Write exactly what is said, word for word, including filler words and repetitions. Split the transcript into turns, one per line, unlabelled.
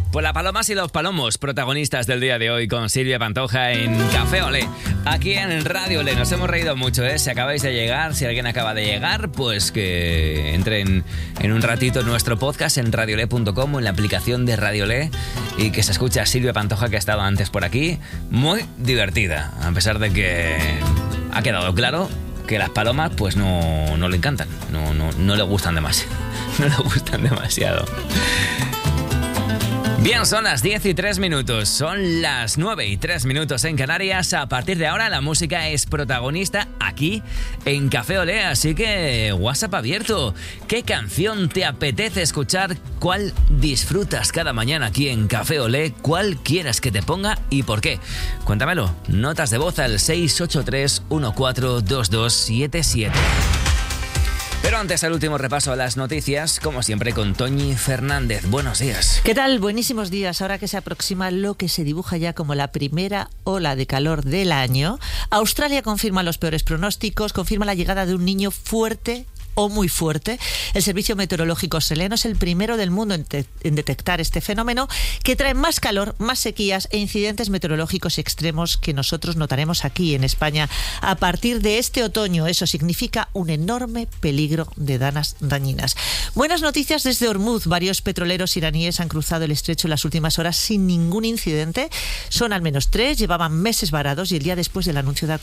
Pues las palomas y los palomos, protagonistas del día de hoy con Silvia Pantoja en Café Olé. Aquí en Radio Olé nos hemos reído mucho, ¿eh? Si acabáis de llegar, si alguien acaba de llegar, pues que entren en un ratito en nuestro podcast en radiolé punto com o en la aplicación de Radio Olé y que se escuche a Silvia Pantoja, que ha estado antes por aquí. Muy divertida, a pesar de que ha quedado claro que las palomas pues no, no le encantan, no, no, no le gustan demasiado. No le gustan demasiado. Bien, son las diez y tres minutos, son las nueve y tres minutos en Canarias. A partir de ahora la música es protagonista aquí en Café Olé, así que WhatsApp abierto. ¿Qué canción te apetece escuchar? ¿Cuál disfrutas cada mañana aquí en Café Olé? ¿Cuál quieres que te ponga y por qué? Cuéntamelo, notas de voz al seis ocho tres uno cuatro dos dos siete siete. Pero antes, el último repaso a las noticias, como siempre, con Toñi Fernández. Buenos días.
¿Qué tal? Buenísimos días. Ahora que se aproxima lo que se dibuja ya como la primera ola de calor del año, Australia confirma los peores pronósticos, confirma la llegada de un niño fuerte o muy fuerte. El Servicio Meteorológico Australiano es el primero del mundo en, te- en detectar este fenómeno, que trae más calor, más sequías e incidentes meteorológicos extremos que nosotros notaremos aquí en España a partir de este otoño. Eso significa un enorme peligro de danas dañinas. Buenas noticias desde Hormuz. Varios petroleros iraníes han cruzado el estrecho en las últimas horas sin ningún incidente. Son al menos tres, llevaban meses varados y el día después del anuncio de